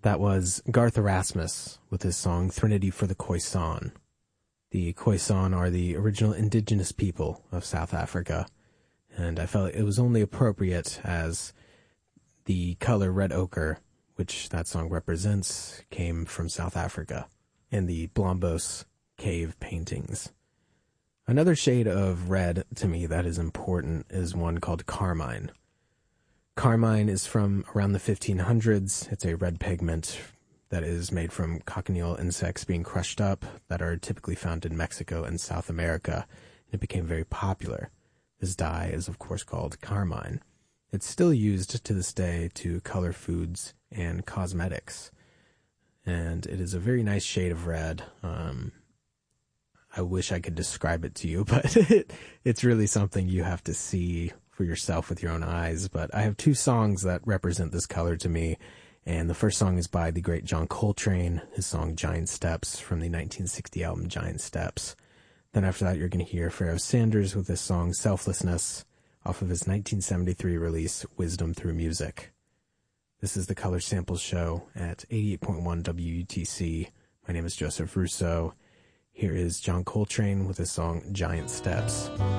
That was Garth Erasmus with his song Threnody for the Khoisan. The Khoisan are the original indigenous people of South Africa, and I felt it was only appropriate as the color red ochre, which that song represents, came from South Africa in the Blombos cave paintings. Another shade of red to me that is important is one called carmine. Carmine is from around the 1500s. It's a red pigment that is made from cochineal insects being crushed up that are typically found in Mexico and South America. It became very popular. This dye is, of course, called carmine. It's still used to this day to color foods and cosmetics. And it is a very nice shade of red. I wish I could describe it to you, but it's really something you have to see for yourself with your own eyes. But I have two songs that represent this color to me, and the first song is by the great John Coltrane, his song Giant Steps from the 1960 album Giant Steps. Then after that, you're going to hear Pharoah Sanders with his song Selflessness off of his 1973 release Wisdom Through Music. This is the Color Samples Show at 88.1 WUTC. My name is Joseph Russo. Here is John Coltrane with his song Giant Steps.